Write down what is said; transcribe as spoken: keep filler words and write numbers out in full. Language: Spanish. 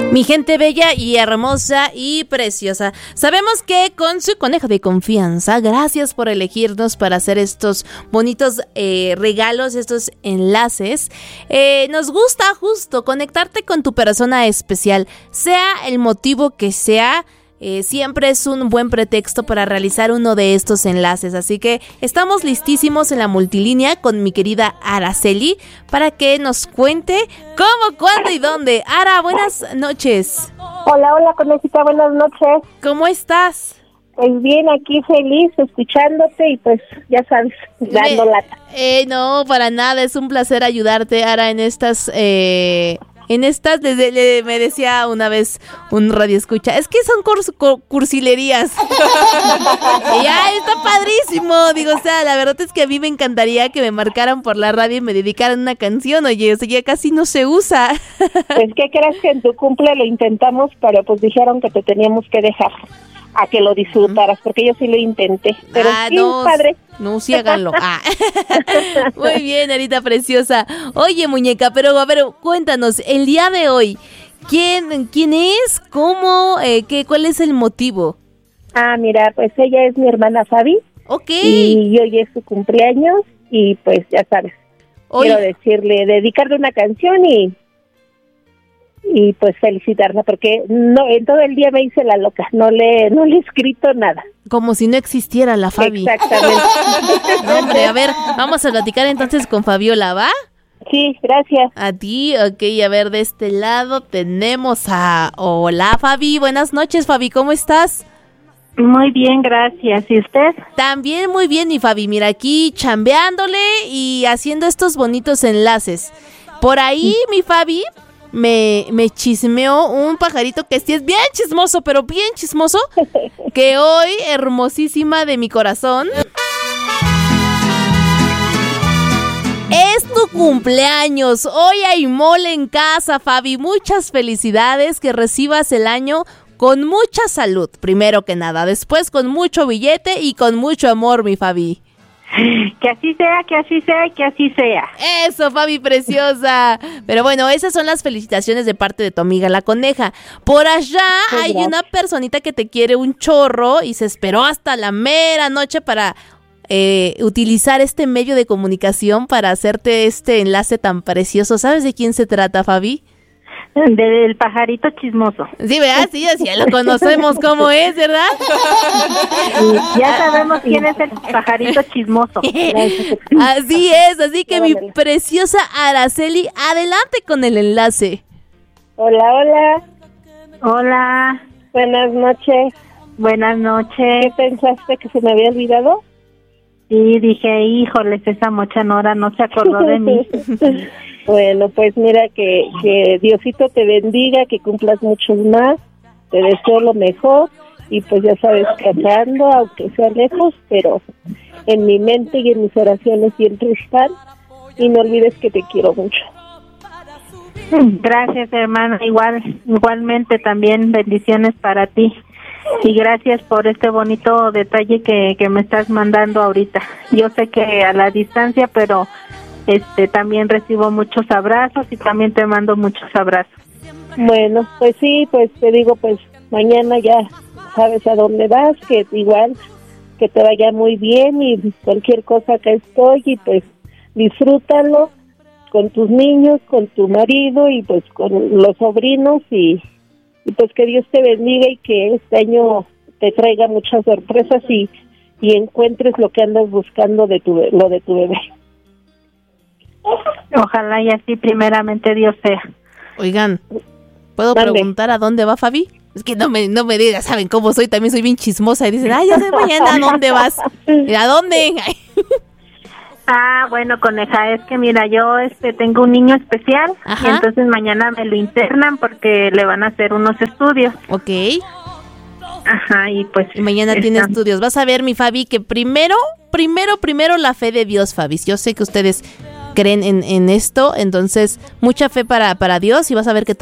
Mi gente bella y hermosa y preciosa, sabemos que con su coneja de confianza, gracias por elegirnos para hacer estos bonitos eh, regalos, estos enlaces. Eh, nos gusta justo conectarte con tu persona especial, sea el motivo que sea. Eh, siempre es un buen pretexto para realizar uno de estos enlaces, así que estamos listísimos en la multilínea con mi querida Araceli para que nos cuente cómo, cuándo y dónde. Ara, buenas noches. Hola, hola, conejita, buenas noches. ¿Cómo estás? Pues bien, aquí feliz escuchándote y pues ya sabes, dando Me, lata. Eh, no, para nada, es un placer ayudarte, Ara, en estas... Eh... En estas, le, le, me decía una vez un radioescucha, es que son curs, cur, cursilerías. Y ya, está padrísimo. Digo, o sea, la verdad es que a mí me encantaría que me marcaran por la radio y me dedicaran una canción. Oye, eso ya casi no se usa. Pues, ¿qué crees? Que en tu cumple lo intentamos, pero pues dijeron que te teníamos que dejar a que lo disfrutaras, porque yo sí lo intenté. Pero ah, sí, no, padre. No, sí háganlo. Ah. Muy bien, Arita preciosa. Oye, muñeca, pero a ver, cuéntanos, el día de hoy, ¿quién, quién es? ¿Cómo? Eh, ¿qué, ¿Cuál es el motivo? Ah, mira, pues ella es mi hermana Fabi. Ok. Y hoy es su cumpleaños y pues ya sabes, hoy... quiero decirle, dedicarle una canción y... y pues felicitarla, porque no en todo el día me hice la loca, no le no le he escrito nada. Como si no existiera la Fabi. Exactamente. No, hombre, a ver, vamos a platicar entonces con Fabiola, ¿va? Sí, gracias. A ti, ok, a ver, de este lado tenemos a... Hola, Fabi, buenas noches, Fabi, ¿cómo estás? Muy bien, gracias. ¿Y usted? También muy bien, mi Fabi, mira, aquí chambeándole y haciendo estos bonitos enlaces. Por ahí, mi Fabi... Me, me chismeó un pajarito que sí es bien chismoso, pero bien chismoso, que hoy, hermosísima de mi corazón, es tu cumpleaños. Hoy hay mole en casa, Fabi. Muchas felicidades, que recibas el año con mucha salud, primero que nada, después con mucho billete y con mucho amor, mi Fabi. Que así sea, que así sea y que así sea. Eso, Fabi preciosa. Pero bueno, esas son las felicitaciones de parte de tu amiga la coneja. Por allá Muy hay gracias. una personita que te quiere un chorro y se esperó hasta la mera noche para eh, utilizar este medio de comunicación para hacerte este enlace tan precioso. ¿Sabes de quién se trata, Fabi? Del pajarito chismoso. Sí, ¿verdad? Sí, así ya lo conocemos cómo es, ¿verdad? Y ya sabemos quién es el pajarito chismoso. Así es, así que mi preciosa Araceli, adelante con el enlace. Hola, hola. Hola. Buenas noches. Buenas noches. ¿Qué pensaste, que se me había olvidado? Y dije, híjoles, esa mochanora no se acordó de mí. Bueno, pues mira, que, que Diosito te bendiga, que cumplas muchos más, te deseo lo mejor y pues ya sabes, cantando, aunque sea lejos, pero en mi mente y en mis oraciones siempre están, y no olvides que te quiero mucho. Gracias, hermana, igual, igualmente también bendiciones para ti. Y gracias por este bonito detalle que, que me estás mandando ahorita. Yo sé que a la distancia, pero este también recibo muchos abrazos y también te mando muchos abrazos. Bueno, pues sí, pues te digo, pues mañana ya sabes a dónde vas, que igual que te vaya muy bien y cualquier cosa acá estoy y pues disfrútalo con tus niños, con tu marido y pues con los sobrinos y Y pues que Dios te bendiga y que este año te traiga muchas sorpresas y, y encuentres lo que andas buscando de tu lo de tu bebé. Ojalá y así primeramente Dios sea. Oigan, ¿puedo Mande. preguntar a dónde va Fabi? Es que no me, no me digas, ¿saben cómo soy? También soy bien chismosa y dicen, ay, ya sé mañana, ¿a dónde vas? ¿A dónde? Ay. Ah, bueno, coneja, es que mira, yo este tengo un niño especial. Ajá. Y entonces mañana me lo internan porque le van a hacer unos estudios. Ok. Ajá, y pues... Y mañana tiene están- estudios. Vas a ver, mi Fabi, que primero, primero, primero la fe de Dios, Fabi. Yo sé que ustedes creen en, en esto, entonces mucha fe para, para Dios y vas a ver que todo